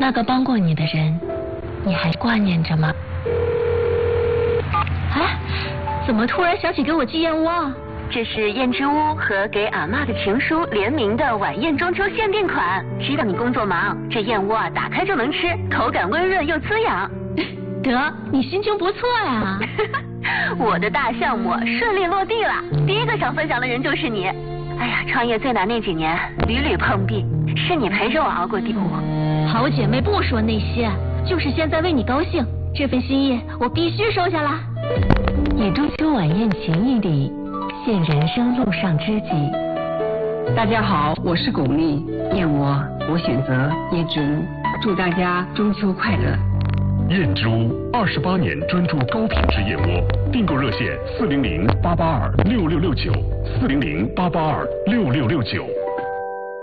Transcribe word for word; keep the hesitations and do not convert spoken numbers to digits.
那个帮过你的人，你还挂念着吗？哎，怎么突然想起给我寄燕窝啊？ 这是燕之屋和给阿嬷的情书联名的晚宴中秋限定款。知道你工作忙，这燕窝啊打开就能吃，口感温润又滋养。 得，你心情不错呀。 我的大项目顺利落地了，第一个想分享的人就是你。哎呀，创业最难那几年，屡屡碰壁，是你陪着我熬过低谷。 好姐妹不说那些，就是现在为你高兴，这份心意我必须收下啦。 以中秋晚宴情谊礼，献人生路上知己。 大家好，我是巩俐，燕窝我选择椰之屋，祝大家中秋快乐。 燕之屋二十八年专注高品质燕窝，订购热线四零零八八二六六六九，四零零八八二六六六九。